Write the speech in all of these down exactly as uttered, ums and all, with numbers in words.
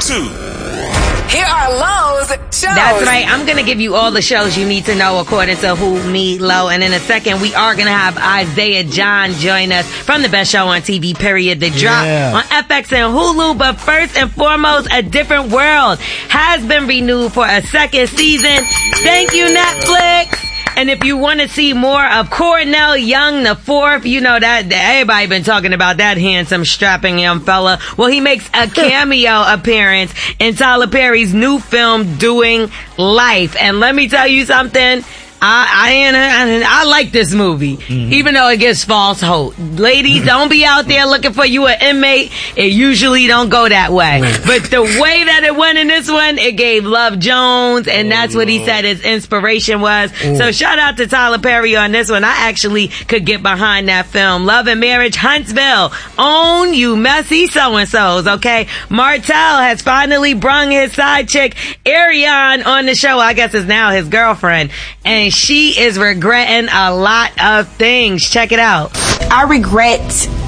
two. Here are Lowe's shows. That's right. I'm going to give you all the shows you need to know according to Who, Me, Low. And in a second, we are going to have Isaiah John join us from the best show on T V, period. The Drop Yeah. on F X and Hulu. But first and foremost, A Different World has been renewed for a second season. Thank you, Netflix. And if you want to see more of Cornell Young the Fourth, you know that, that everybody been talking about that handsome, strapping young fella. Well, he makes a cameo appearance in Tyler Perry's new film, Doing Life. And let me tell you something. I, I, I, I like this movie, mm-hmm. even though it gives false hope. Ladies, don't be out there looking for you an inmate. It usually don't go that way. But the way that it went in this one, it gave Love Jones, and oh, that's what he said his inspiration was. Oh. So shout out to Tyler Perry on this one. I actually could get behind that film. Love and Marriage, Huntsville. Own you messy so-and-sos, okay? Martell has finally brung his side chick, Ariane, on the show. I guess it's now his girlfriend. And she is regretting a lot of things. Check it out. I regret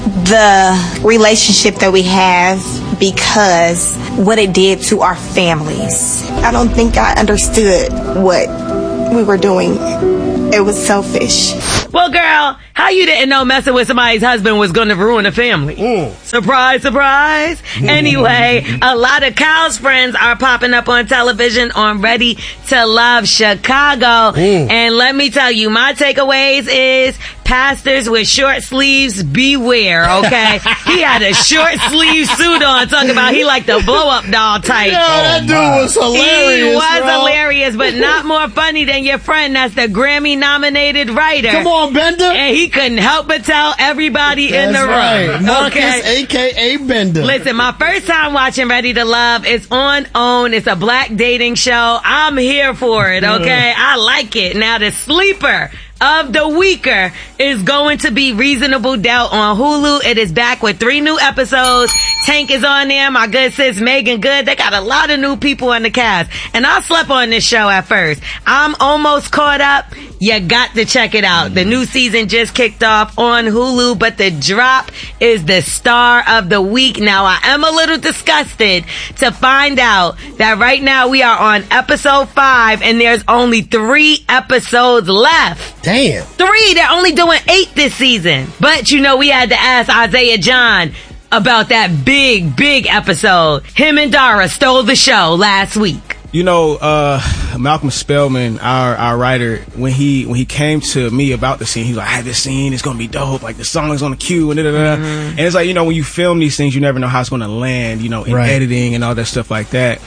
the relationship that we have because what it did to our families. I don't think I understood what we were doing. It was selfish. Well, girl, how you didn't know messing with somebody's husband was going to ruin a family? Mm. Surprise, surprise. Anyway, a lot of Kyle's friends are popping up on television on Ready to Love Chicago. Mm. And let me tell you, my takeaways is pastors with short sleeves, beware, okay? He had a short sleeve suit on, talking about he like the blow up doll type. Yeah, that dude oh, was hilarious. He was bro. hilarious, but not more funny than your friend that's the Grammy nominated writer. Come on, Bender. And he couldn't help but tell everybody that's in the right. room. Marcus, okay? A K A Bender. Listen, my first time watching Ready to Love is on OWN. It's a black dating show. I'm here for it, okay? I like it. Now, the sleeper of the weaker is going to be Reasonable Doubt on Hulu. It is back with three new episodes. Tank is on there. My good sis Megan Good. They got a lot of new people in the cast. And I slept on this show at first. I'm almost caught up. You got to check it out. The new season just kicked off on Hulu, but The Drop is the star of the week. Now, I am a little disgusted to find out that right now we are on episode five and there's only three episodes left. Damn. Three. They're only doing eight this season. But, you know, we had to ask Isaiah John about that big, big episode. Him and Dara stole the show last week. You know, uh, Malcolm Spellman, our, our writer, when he, when he came to me about the scene, he was like, I have this scene, it's gonna be dope, like the song is on the cue, and da da da. Mm-hmm. And it's like, you know, when you film these things, you never know how it's gonna land, you know, in right. editing and all that stuff like that.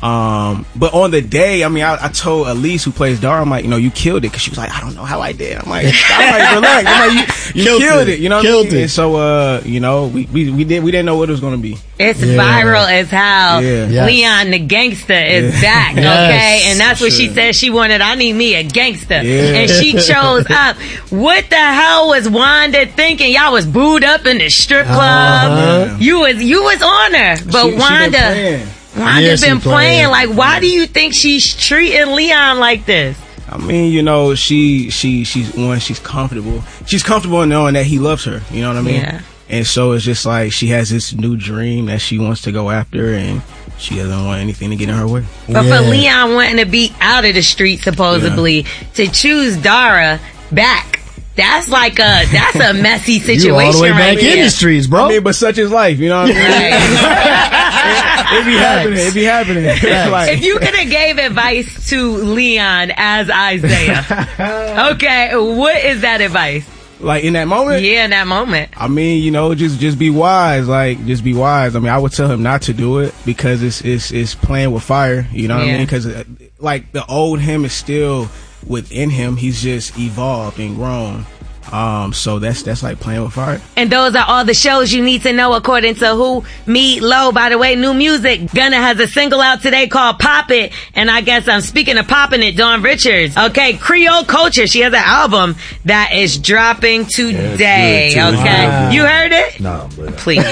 Um, but on the day, I mean, I, I told Elise, who plays Dara, I'm like, you know, you killed it, because she was like, I don't know how I did. I'm like, I'm like, relax. I'm like, you, you killed, killed it. it, you know what killed I mean? It. And so, uh, you know, we, we, we did, we didn't know what it was going to be. It's yeah. viral as hell. Yeah. Yes. Leon the gangster is yeah. back, okay? Yes. And that's what sure. she said she wanted. I need me a gangster. Yeah. And she chose up. What the hell was Wanda thinking? Y'all was booed up in the strip club. Uh-huh. You was, you was on her. But she, Wanda... She Wanda's yeah, been playing. playing. Like, why do you think she's treating Leon like this? I mean, you know, she, she, she's one, she's comfortable. She's comfortable in knowing that he loves her. You know what I mean? Yeah. And so it's just like she has this new dream that she wants to go after, and she doesn't want anything to get in her way. But yeah. for Leon wanting to be out of the street, supposedly, yeah. to choose Dara back, that's like a, that's a messy situation. You all the way right back there. in the streets, bro. I mean, but such is life, you know what I mean? Right. it, it be happening, it be happening. Like, if you could have gave advice to Leon as Isaiah, okay, what is that advice? Like in that moment? Yeah, in that moment. I mean, you know, just just be wise. Like, just be wise. I mean, I would tell him not to do it because it's it's, it's playing with fire. You know what yeah. I mean? Because like the old him is still within him. He's just evolved and grown. Um, so that's that's like playing with fire. And those are all the shows you need to know according to Who, Me, Low. By the way, new music. Gunna has a single out today called Pop It. And I guess I'm speaking of popping it, Dawn Richards. Okay, Creole Culture. She has an album that is dropping today. Yeah, okay. wow. You heard it? No, but please.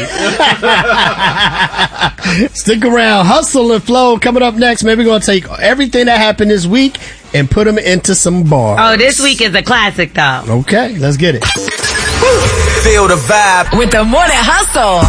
Stick around. Hustle and Flow coming up next. Maybe we're going to take everything that happened this week and put them into some bars. Oh, this week is a classic, though. Okay, let's get it. Feel the vibe with the Morning Hustle.